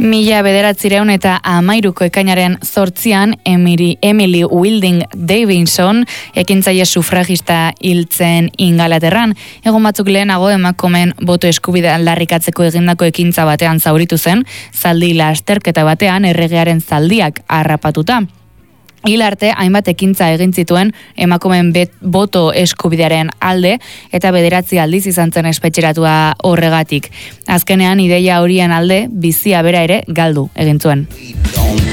1913ko ekainaren 8an Emily Wilding Davidson, ekintzaile sufragista hiltzen Ingalaterran. Egun batzuk lehenago emakumeen boto eskubidea aldarrikatzeko egindako ekintza batean zauritu zen, zaldi lasterketa batean erregearen zaldiak harrapatuta. Hil arte, hainbat ekintza egin zituen emakumeen boto eskubidearen alde eta 9 aldiz izan zen espetxeratua horregatik. Azkenean, ideia horien alde bizia bera ere galdu egin zuen.